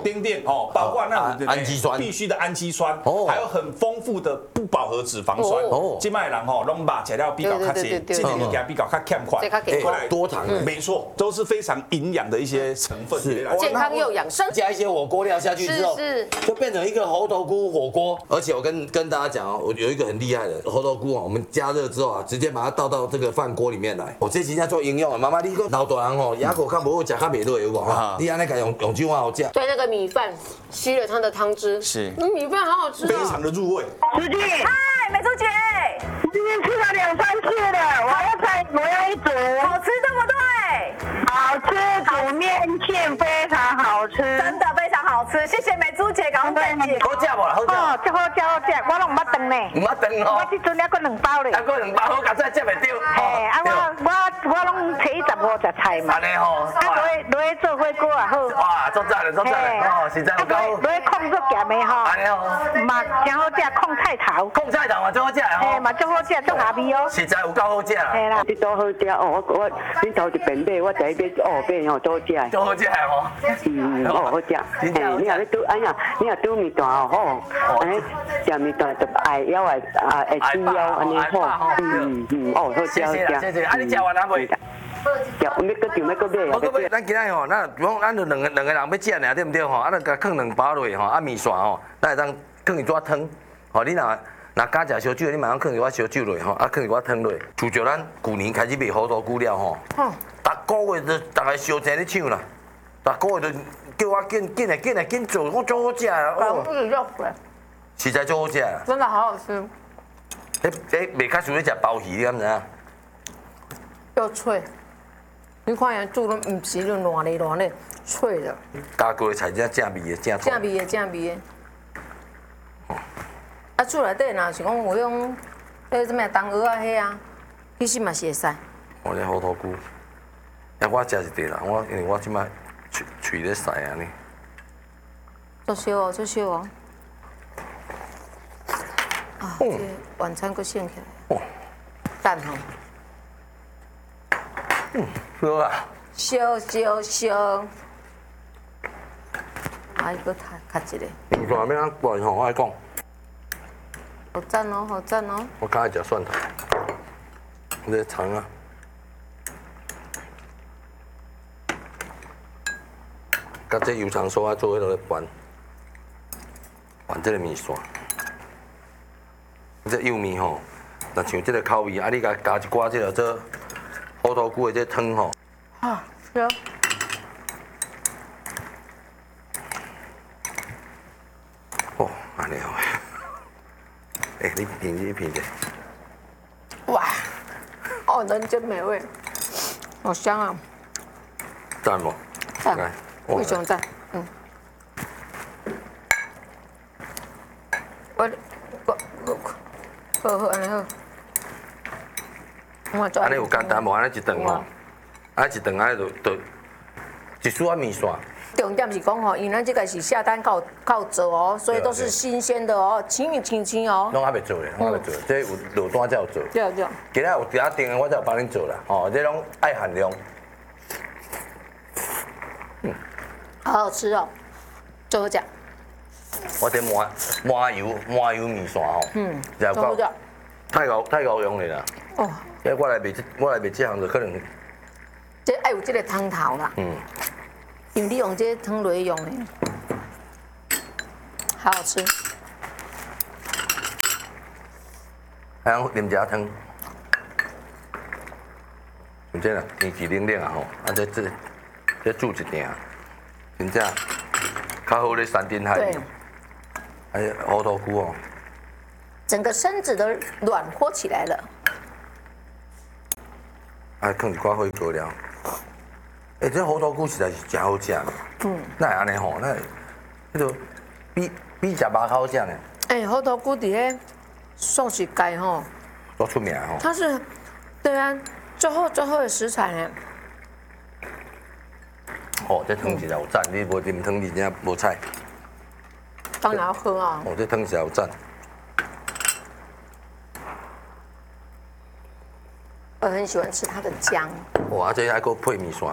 丁店哦，包括那种氨基酸必须的氨基酸，还有很丰富的不饱和脂肪酸。今麦人吼，拢把材料比较较济，这个物件比较较欠款， 过来多糖， 没错，都是非常营养的一些成分。 健康又养生， 加一些火锅料下去之后，就变成一个猴头菇火锅。而且我跟大家讲哦，我有一个很厉害的猴头菇哦，我们加热之后啊，直接把它倒到这个饭锅里面来。我这真正做营养的，妈妈你个老大人哦，牙口看不好食，较袂落有无哈？你安尼个用这碗好食。 对，那个米饭吸了它的汤汁， 是， 米饭好好吃， 非常的入味。 师姐，嗨，美珠姐，今天吃了2、3次了，我要一组，好吃对不对？好吃，煮面线非常好吃，真的非常好吃，谢谢美珠姐，感恩姐。 好食无啦？好食。 哦，这好食，我拢唔捌等呢。 唔捌等哦。 我这阵还佫2包咧。 还佫2包，好佳哉接袂到。 哎，我拢提15食菜嘛。 安尼吼。 落去做火锅也好。 哇，做赞了，做赞了，哦，实在有够。 落去控做咸的吼。 安尼吼。 嘛，真好食，控菜头。 控菜头嘛，最好食的吼。 哎，嘛最好食，足下味哦。 实在有够好食。 嘿啦。 你都好食哦，我你头一遍买，我第一遍哦变哦都好食。 都好食的吼。 哦好食。嘿，你若咧煮，哎呀，你若煮面段哦好，安尼食面段就爱腰会煮腰安尼好。哦好食好食。 谢谢，啊你食完了未？ 要搁就要搁买。 我搁买，咱今仔吼，咱比方咱就两个人要食尔，对不对吼？啊，咱甲放2包落去吼，啊面线吼，咱会当放一撮汤。吼，你若敢食烧酒，你马上放一撮烧酒落去吼，啊放一撮汤落去。就照咱旧年开始卖猴头菇了吼，逐个月都大概烧钱咧抢啦，逐个月都叫我紧做，我做好食啊！实在做好食啊！ 真的好好吃， 袂较想咧食鲍鱼，你敢知影？ 又脆。你看人煮都唔是就软咧，脆的。 加过的菜真正味的，正正味的。啊，厝内底若是讲有种，迄什么冬鹅啊，迄啊，其实嘛是会使。 我咧猴头菇，我食一块啦，因为我即摆喙咧塞安尼。 做烧哦。啊，这晚餐佫剩起来。蛋吼。 好啊。 烧。啊，伊佫较一个。 面线要安拌吼，我爱讲。 好赞哦！ 我较爱食蒜头，这个肠啊。甲这油肠酥啊做迄落咧拌这个面线。这幼面吼，若像这个口味，啊你加一寡这个做猴头菇的这汤吼。 啊，是。 哦，安尼好。你品者。 哇，哦，人间美味，好香啊！ 赞不？ 赞，非常赞，好，安尼好。 安尼有简单无？安尼一顿吼，安尼一顿安尼就一束啊面线。 重点是讲吼，因为咱这个是下单靠做哦，所以都是新鲜的哦，清哦。 拢还袂做咧，这有落单才有做。 对。 今仔有其他订的，我才有帮恁做啦。哦，这拢爱限量。 好好吃哦，最好食。 我这麻油面线吼，最好食。太够用的啦。哦。我来卖这项就可能。 这爱有这个汤头啦。因为你用这汤来用的，好好吃。 还要啉一下汤，像这啦，天气冷啊吼，啊这煮一鼎，真正较好咧山珍海味。还有猴头菇哦， 整个身子都暖和起来了。 啊，放一寡火锅料。这猴头菇实在是真好食。那会安尼吼，那迄个比食肉好食呢。 猴头菇伫咧素食界吼， 多出名吼。 它是，对啊，最后的食材呢。 哦，这汤实在有赞，你无啉汤，你真正无菜。 当然要喝啊。 哦，这汤实在有赞。我很喜欢吃它的姜。 哇，这还够配面线。